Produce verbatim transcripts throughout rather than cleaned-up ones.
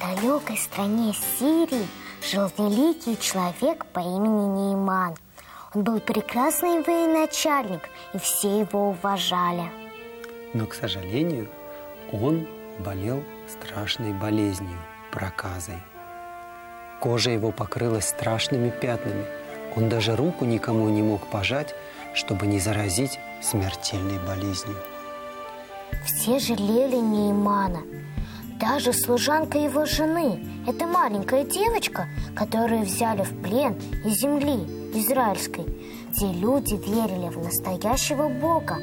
далекой стране Сирии жил великий человек по имени Нейман. Он был прекрасный военачальник, и все его уважали. Но, к сожалению, он болел страшной болезнью – проказой. Кожа его покрылась страшными пятнами. Он даже руку никому не мог пожать, чтобы не заразить смертельной болезнью. Все жалели Неймана. Даже служанка его жены, эта маленькая девочка, которую взяли в плен из земли израильской, где люди верили в настоящего Бога.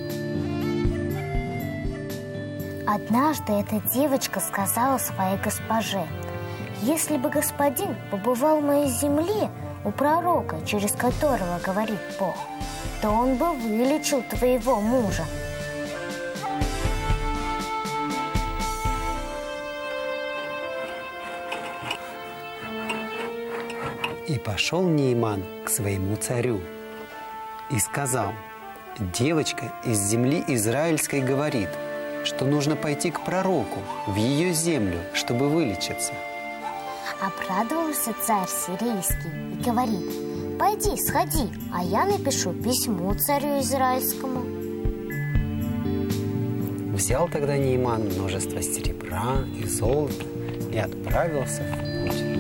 Однажды эта девочка сказала своей госпоже: «Если бы господин побывал в моей земле у пророка, через которого говорит Бог, то он бы вылечил твоего мужа». И пошел Нейман к своему царю и сказал: девочка из земли израильской говорит, что нужно пойти к пророку в ее землю, чтобы вылечиться. Обрадовался царь сирийский и говорит: пойди, сходи, а я напишу письмо царю израильскому. Взял тогда Нейман множество серебра и золота и отправился в путь.